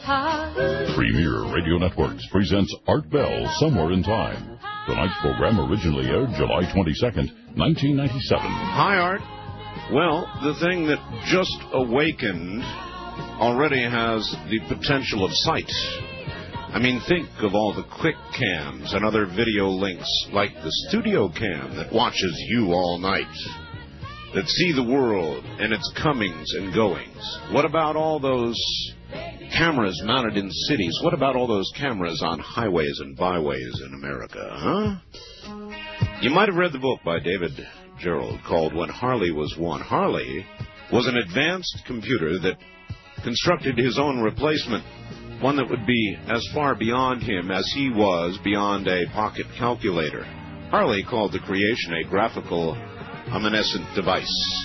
Premier Radio Networks presents Art Bell, Somewhere in Time. Tonight's program originally aired July 22nd, 1997. Hi, Art. Well, the thing that just awakened already has the potential of sight. I mean, think of all the quick cams and other video links like the studio cam that watches you all night, that see the world and its comings and goings. What about all those cameras mounted in cities? What about all those cameras on highways and byways in America, huh? You might have read the book by David Gerald called When Harley Was One. Harley was an advanced computer that constructed his own replacement, one that would be as far beyond him as he was beyond a pocket calculator. Harley called the creation a graphical omniscient device.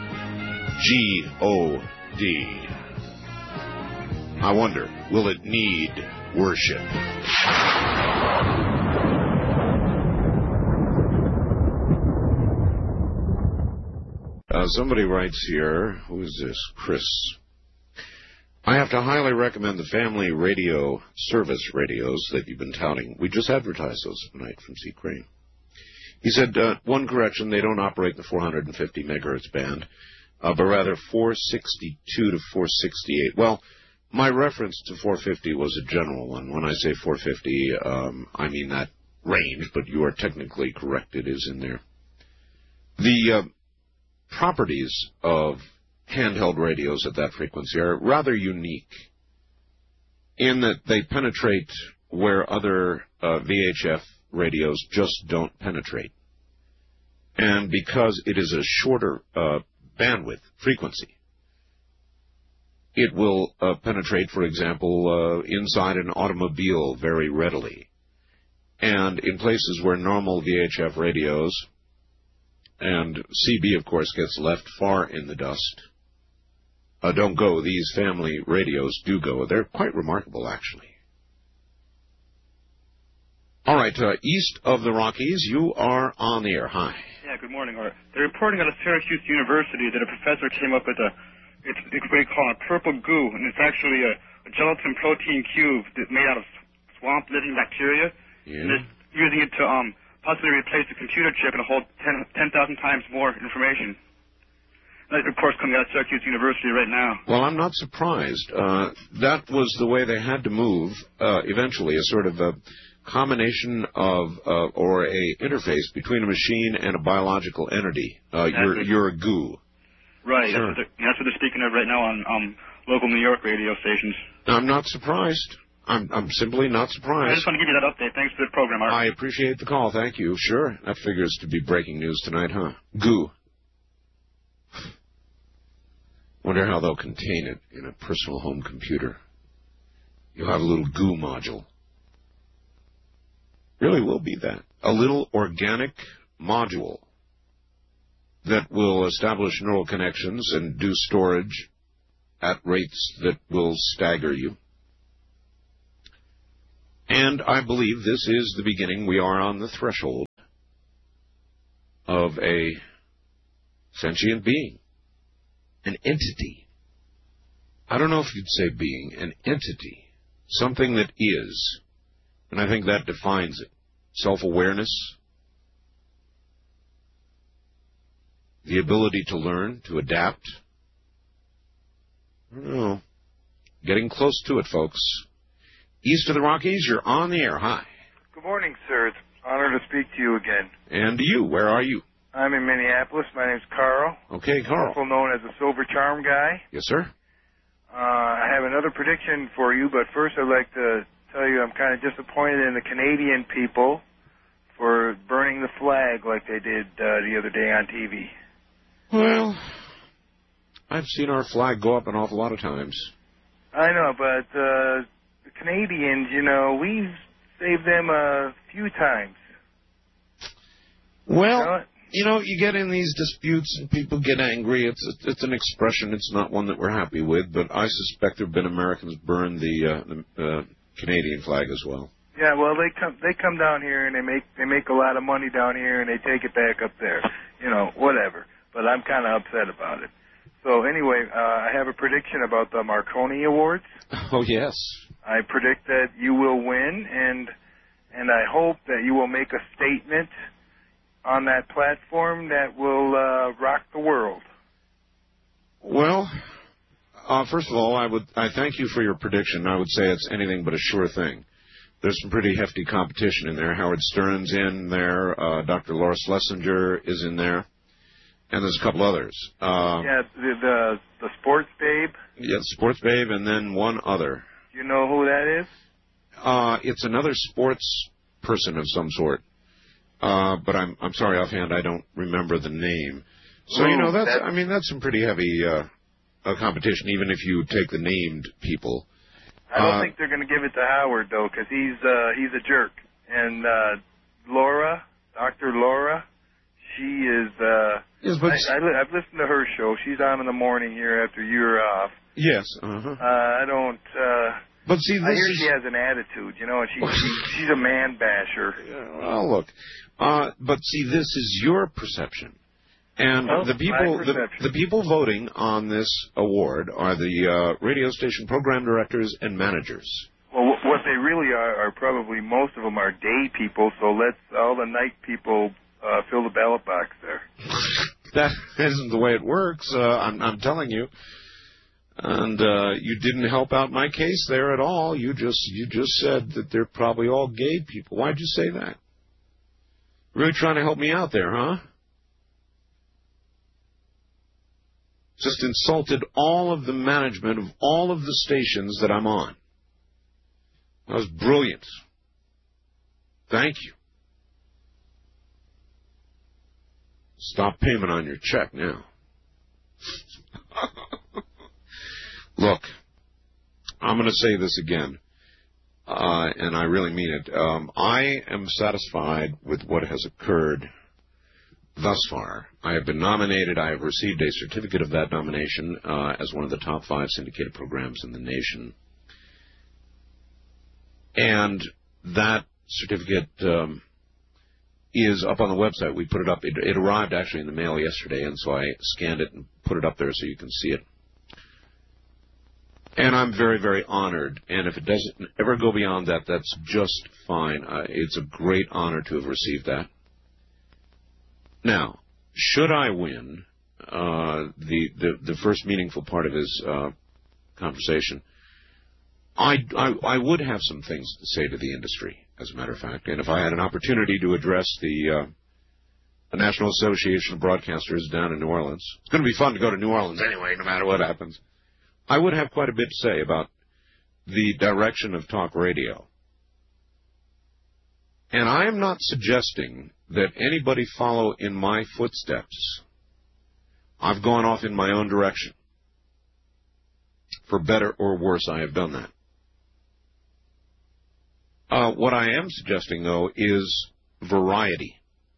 G-O-D. I wonder, will it need worship? Somebody writes here, who is this? Chris. I have to highly recommend the family radio service radios that you've been touting. We just advertised those tonight from C. Crane. He said, one correction, they don't operate the 450 megahertz band, but rather 462 to 468. Well, my reference to 450 was a general one. When I say 450, I mean that range, but you are technically correct. It is in there. The properties of handheld radios at that frequency are rather unique in that they penetrate where other VHF radios just don't penetrate. And because it is a shorter bandwidth frequency, it will penetrate, for example, inside an automobile very readily. And in places where normal VHF radios and CB, of course, gets left far in the dust, don't go. These family radios do go. They're quite remarkable, actually. All right, east of the Rockies, you are on the air. Hi. Yeah, good morning, Art. They're reporting out of Syracuse University that a professor came up with it's what they call a purple goo, and it's actually a gelatin protein cube that's made out of swamp-living bacteria. Yeah. And they're using it to possibly replace the computer chip and hold 10,000 times more information. That, of course, coming out of Syracuse University right now. Well, I'm not surprised. That was the way they had to move eventually, a sort of a combination of or a interface between a machine and a biological entity. You're a goo. Right. Sure. That's what they're speaking of right now on local New York radio stations. I'm not surprised. I'm simply not surprised. I just want to give you that update. Thanks for the program, Art. I appreciate the call. Thank you. Sure. That figures to be breaking news tonight, huh? Goo. Wonder how they'll contain it in a personal home computer. You'll have a little goo module. Really will be that. A little organic module that will establish neural connections and do storage at rates that will stagger you. And I believe this is the beginning. We are on the threshold of a sentient being, an entity. I don't know if you'd say being, an entity, something that is, and I think that defines it. Self-awareness, the ability to learn, to adapt. I don't know. Getting close to it, folks. East of the Rockies, you're on the air. Hi. Good morning, sir. It's an honor to speak to you again. And to you. Where are you? I'm in Minneapolis. My name's Carl. Okay, Carl. Also known as the Silver Charm Guy. Yes, sir. I have another prediction for you, but first I'd like to tell you I'm kind of disappointed in the Canadian people for burning the flag like they did the other day on TV. Well, I've seen our flag go up an awful lot of times. I know, but the Canadians, you know, we've saved them a few times. Well, you know, you get in these disputes and people get angry. It's an expression. It's not one that we're happy with, but I suspect there have been Americans burn the Canadian flag as well. Yeah, well, they come down here and they make a lot of money down here and they take it back up there. You know, whatever. But I'm kind of upset about it. So anyway, I have a prediction about the Marconi Awards. Oh, yes. I predict that you will win, and I hope that you will make a statement on that platform that will rock the world. Well, first of all, I thank you for your prediction. I would say it's anything but a sure thing. There's some pretty hefty competition in there. Howard Stern's in there. Dr. Laura Schlesinger is in there. And there's a couple others. Yeah, the Sports Babe. Yeah, Sports Babe, and then one other. Do you know who that is? It's another sports person of some sort. But I'm sorry offhand, I don't remember the name. So, that's some pretty heavy competition, even if you take the named people. I don't think they're going to give it to Howard, though, because he's a jerk. And Laura, Dr. Laura, she is... yes, but I've listened to her show. She's on in the morning here after you're off. Yes. I don't... But see, I hear she has an attitude, and she's a man basher. Well, look. But see, this is your perception. And the people voting on this award are the radio station program directors and managers. Well, what they really are probably, most of them are day people, so let's all the night people fill the ballot box there. That isn't the way it works, I'm telling you. And you didn't help out my case there at all. You just said that they're probably all gay people. Why'd you say that? Really trying to help me out there, huh? Just insulted all of the management of all of the stations that I'm on. That was brilliant. Thank you. Stop payment on your check now. Look, I'm going to say this again, and I really mean it. I am satisfied with what has occurred thus far. I have been nominated. I have received a certificate of that nomination as one of the top 5 syndicated programs in the nation. And that certificate is up on the website. We put it up. It arrived actually in the mail yesterday, and so I scanned it and put it up there so you can see it. And I'm very, very honored. And if it doesn't ever go beyond that, that's just fine. It's a great honor to have received that. Now, should I win the first meaningful part of his conversation, I would have some things to say to the industry, as a matter of fact. And if I had an opportunity to address the National Association of Broadcasters down in New Orleans, it's going to be fun to go to New Orleans anyway, no matter what happens. I would have quite a bit to say about the direction of talk radio. And I am not suggesting that anybody follow in my footsteps. I've gone off in my own direction. For better or worse, I have done that. What I am suggesting, though, is variety.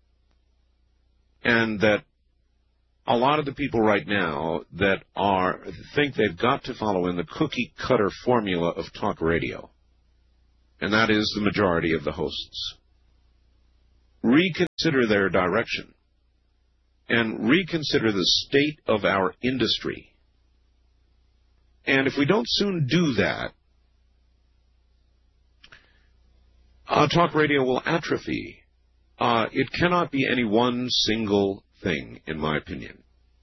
And that a lot of the people right now that think they've got to follow in the cookie-cutter formula of talk radio, and that is the majority of the hosts, reconsider their direction and reconsider the state of our industry. And if we don't soon do that, talk radio will atrophy. It cannot be any one single thing, in my opinion.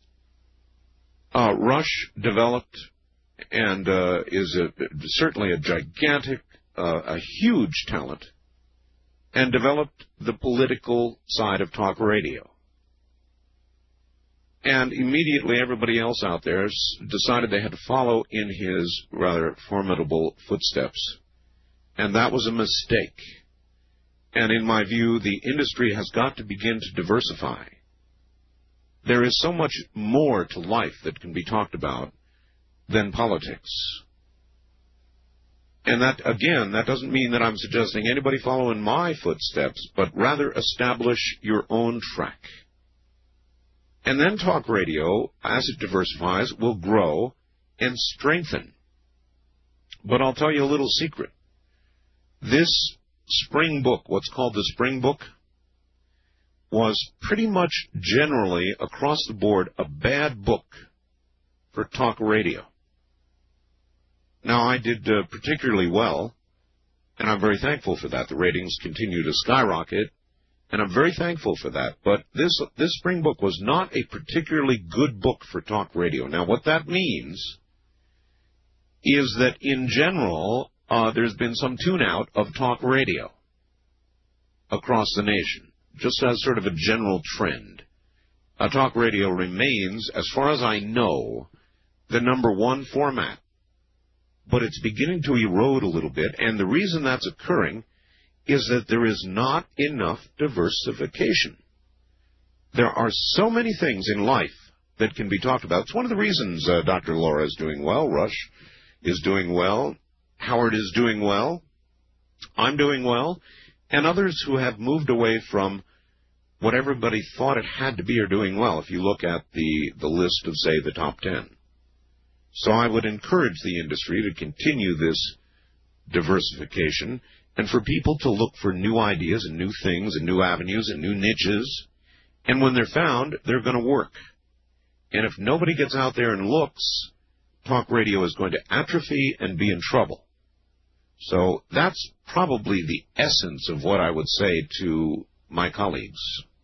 Rush developed and is certainly a gigantic, a huge talent, and developed the political side of talk radio. And immediately everybody else out there decided they had to follow in his rather formidable footsteps. And that was a mistake. And in my view, the industry has got to begin to diversify. There is so much more to life that can be talked about than politics. And that, again, that doesn't mean that I'm suggesting anybody follow in my footsteps, but rather establish your own track. And then talk radio, as it diversifies, will grow and strengthen. But I'll tell you a little secret. This spring book, what's called the spring book, was pretty much generally across the board a bad book for talk radio. Now, I did particularly well, and I'm very thankful for that. The ratings continue to skyrocket, and I'm very thankful for that. But this spring book was not a particularly good book for talk radio. Now, what that means is that, in general, there's been some tune-out of talk radio across the nation, just as sort of a general trend. Talk radio remains, as far as I know, the #1 format. But it's beginning to erode a little bit, and the reason that's occurring is that there is not enough diversification. There are so many things in life that can be talked about. It's one of the reasons Dr. Laura is doing well, Rush is doing well, Howard is doing well, I'm doing well, and others who have moved away from what everybody thought it had to be are doing well, if you look at the list of, say, the top 10. So I would encourage the industry to continue this diversification and for people to look for new ideas and new things and new avenues and new niches. And when they're found, they're going to work. And if nobody gets out there and looks, talk radio is going to atrophy and be in trouble. So that's probably the essence of what I would say to my colleagues.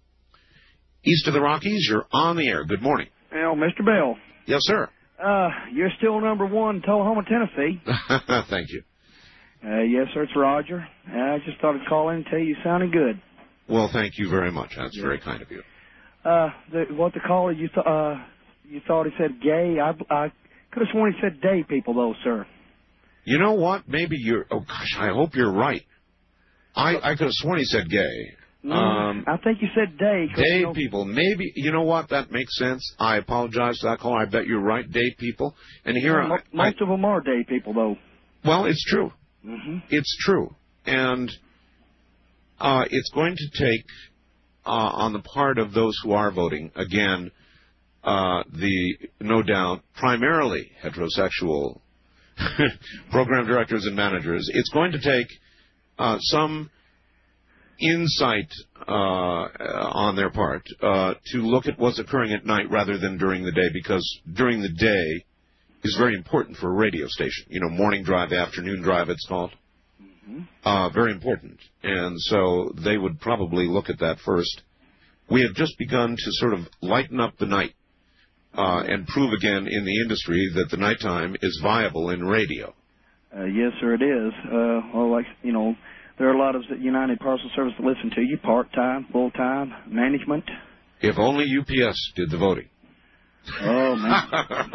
East of the Rockies, you're on the air. Good morning. Well, Mr. Bell. Yes, sir. You're still #1 in Tullahoma, Tennessee. Thank you. Yes, sir, it's Roger. I just thought I'd call in and tell you sounded good. Well, thank you very much. That's very kind of you. What the caller, you thought he said gay. I could have sworn he said day people, though, sir. You know what? Maybe you're... Oh, gosh, I hope you're right. I could have sworn he said gay. I think you said day. Day people. Maybe, you know what? That makes sense. I apologize for that call. I bet you're right, day people. And here most of them are day people, though. Well, it's true. Mm-hmm. It's true. And it's going to take, on the part of those who are voting, again, the, no doubt, primarily heterosexual program directors and managers, it's going to take some insight on their part to look at what's occurring at night rather than during the day, because during the day is very important for a radio station. You know, morning drive, afternoon drive, it's called. Mm-hmm. Very important. And so they would probably look at that first. We have just begun to sort of lighten up the night and prove again in the industry that the nighttime is viable in radio. Yes, sir, it is. Well, like, you know, there are a lot of United Parcel Service that listen to you, part-time, full-time, management. If only UPS did the voting. Oh, man.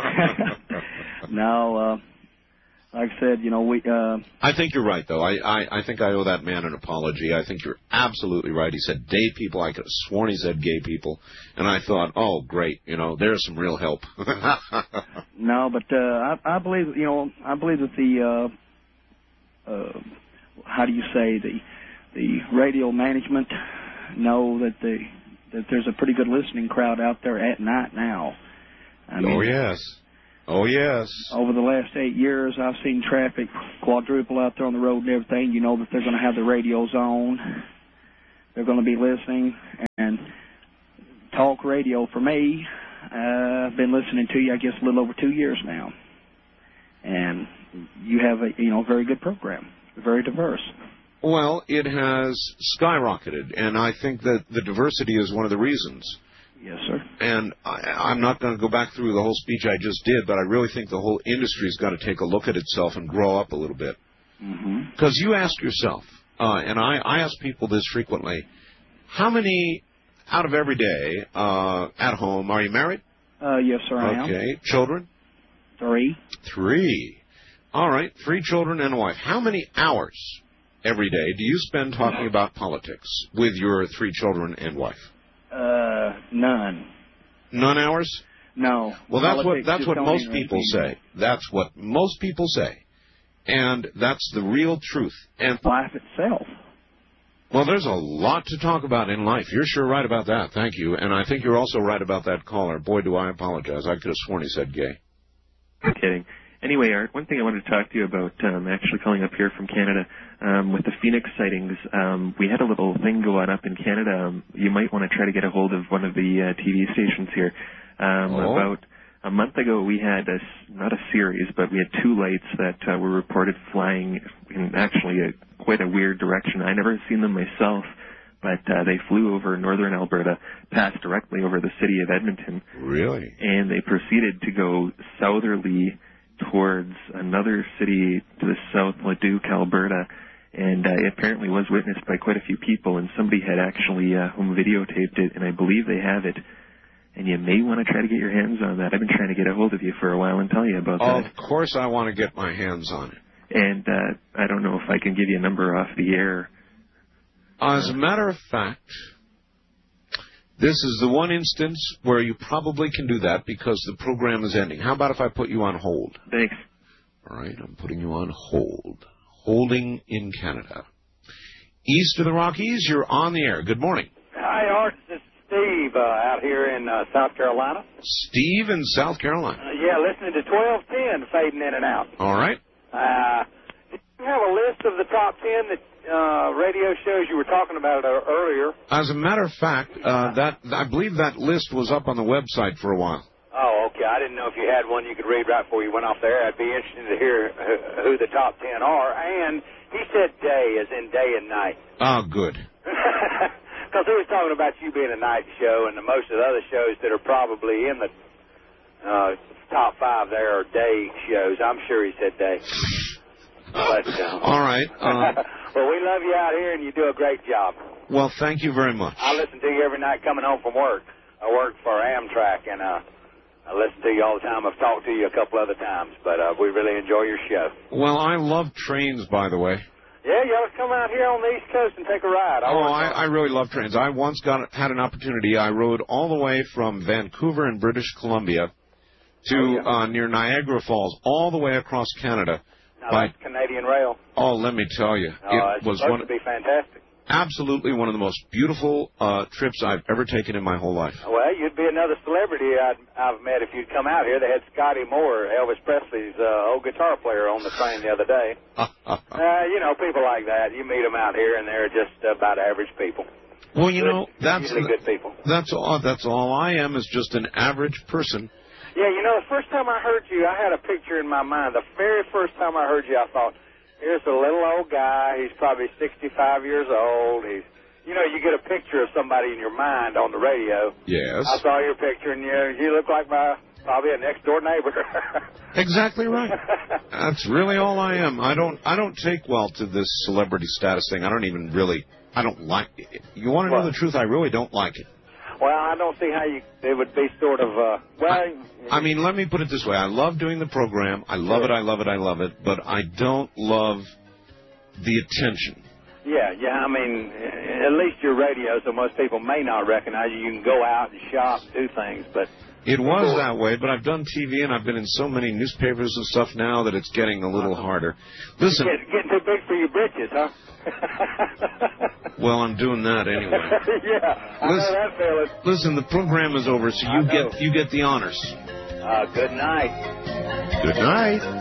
Now, like I said, you know, we... I think you're right, though. I think I owe that man an apology. I think you're absolutely right. He said day people. I could have sworn he said gay people. And I thought, oh, great, you know, there's some real help. No, but I believe, you know, I believe that the... how do you say, the radio management know that there's a pretty good listening crowd out there at night now. I mean, oh, yes. Oh, yes. Over the last 8 years, I've seen traffic quadruple out there on the road and everything. You know that they're going to have the radios on. They're going to be listening. And talk radio, for me, I've been listening to you, I guess, a little over 2 years now. And you have a, you know, very good program. Very diverse. Well, it has skyrocketed, and I think that the diversity is one of the reasons. Yes, sir. And I'm not going to go back through the whole speech I just did, but I really think the whole industry's got to take a look at itself and grow up a little bit. Because you ask yourself, and I ask people this frequently, how many out of every day at home, are you married? Yes, sir, I am. Okay. Children? 3. 3. All right, 3 children and a wife. How many hours every day do you spend talking about politics with your 3 children and wife? None. None hours? No. Well, that's what most people say. That's what most people say. And that's the real truth. And life itself. Well, there's a lot to talk about in life. You're sure right about that. Thank you. And I think you're also right about that caller. Boy, do I apologize. I could have sworn he said gay. I'm kidding. Anyway, Art, one thing I wanted to talk to you about, actually calling up here from Canada, with the Phoenix sightings, we had a little thing go on up in Canada. You might want to try to get a hold of one of the TV stations here about A month ago, we had not a series, but we had 2 lights that were reported flying in actually quite a weird direction. I never seen them myself, but they flew over northern Alberta, passed directly over the city of Edmonton. Really? And they proceeded to go southerly towards another city to the south, Leduc, Alberta. And it apparently was witnessed by quite a few people, and somebody had actually home videotaped it, and I believe they have it. And you may want to try to get your hands on that. I've been trying to get a hold of you for a while and tell you about that. Of course I want to get my hands on it. And I don't know if I can give you a number off the air. As a matter of fact, this is the one instance where you probably can do that because the program is ending. How about if I put you on hold? Thanks. All right, I'm putting you on hold. Holding in Canada. East of the Rockies, you're on the air. Good morning. Hi, Art. This is Steve out here in South Carolina. Steve in South Carolina. Yeah, listening to 1210 fading in and out. All right. Did you have a list of the top 10 that radio shows you were talking about earlier? As a matter of fact, I believe that list was up on the website for a while. Oh, okay. I didn't know if you had one you could read right before you went off there. I'd be interested to hear who the top 10 are. And he said day, as in day and night. Oh, good. Because he was talking about you being a night show, and most of the other shows that are probably in the top 5 there are day shows. I'm sure he said day. But, all right. Well, we love you out here, and you do a great job. Well, thank you very much. I listen to you every night coming home from work. I work for Amtrak, and I listen to you all the time. I've talked to you a couple other times, but we really enjoy your show. Well, I love trains, by the way. Yeah, you ought to come out here on the East Coast and take a ride. I really love trains. I once had an opportunity. I rode all the way from Vancouver in British Columbia to near Niagara Falls, all the way across Canada. Now, that's Canadian Rail. Oh, let me tell you. It was supposed to be fantastic. Absolutely one of the most beautiful trips I've ever taken in my whole life. Well, you'd be another celebrity I've met if you'd come out here. They had Scotty Moore, Elvis Presley's old guitar player, on the train the other day. You know, people like that. You meet them out here, and they're just about average people. Well, you know, that's usually good people. That's all I am, is just an average person. Yeah, you know, the first time I heard you, I had a picture in my mind. The very first time I heard you, I thought, here's a little old guy. He's probably 65 years old. You know, you get a picture of somebody in your mind on the radio. Yes. I saw your picture, and you look like probably a next-door neighbor. Exactly right. That's really all I am. I don't take well to this celebrity status thing. I don't like it. You want to know the truth? I really don't like it. Well, I don't see how it would be sort of, I mean, let me put it this way. I love doing the program. I love it, I love it, I love it. But I don't love the attention. Yeah, I mean, at least you're radio, so most people may not recognize you. You can go out and shop, do things, but... It was that way, but I've done TV, and I've been in so many newspapers and stuff now that it's getting a little harder. Listen... Getting too big for your britches, huh? Well, I'm doing that anyway. Yeah, I know that feeling. Listen, the program is over, so you get the honors. Good night. Good night.